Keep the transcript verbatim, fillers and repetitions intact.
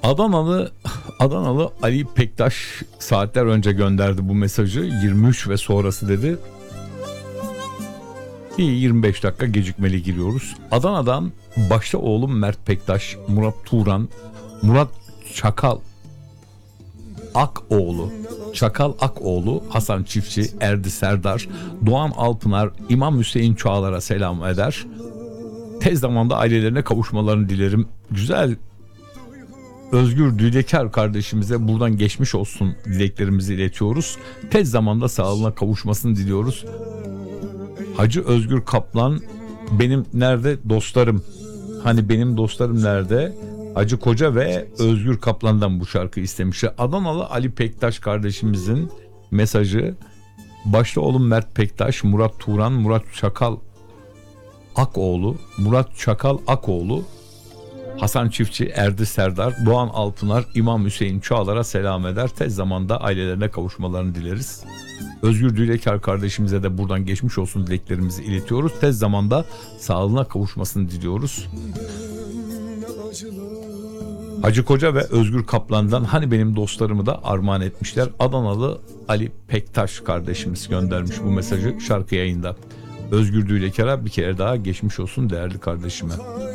Adanalı Adanalı Ali Pektaş saatler önce gönderdi bu mesajı. yirmi üç ve sonrası dedi. İyi, yirmi beş dakika gecikmeli giriyoruz. Adana'dan başta oğlum Mert Pektaş, Murat Turan, Murat Çakal Akoğlu, Çakal Akoğlu, Hasan Çiftçi, Erdi Serdar, Doğan Alpınar, İmam Hüseyin Çağlar'a selam eder. Tez zamanda ailelerine kavuşmalarını dilerim. Güzel Özgür Düdekar kardeşimize buradan geçmiş olsun dileklerimizi iletiyoruz. Tez zamanda sağlığına kavuşmasını diliyoruz. Hacı Özgür Kaplan, benim nerede dostlarım? Hani benim dostlarım nerede? Hacı Koca ve Özgür Kaplan'dan bu şarkı istemişler. Adanalı Ali Pektaş kardeşimizin mesajı. Başta oğlum Mert Pektaş, Murat Turan, Murat Çakal Akoğlu, Murat Çakal Akoğlu, Hasan Çiftçi, Erdi Serdar, Doğan Alpınar, İmam Hüseyin Çağlar'a selam eder. Tez zamanda ailelerine kavuşmalarını dileriz. Özgür Dülekar kardeşimize de buradan geçmiş olsun dileklerimizi iletiyoruz. Tez zamanda sağlığına kavuşmasını diliyoruz. Hacı Koca ve Özgür Kaplan'dan hani benim dostlarımı da armağan etmişler. Adanalı Ali Pektaş kardeşimiz göndermiş bu mesajı şarkı yayında. Özgür Dülekar'a bir kere daha geçmiş olsun değerli kardeşime.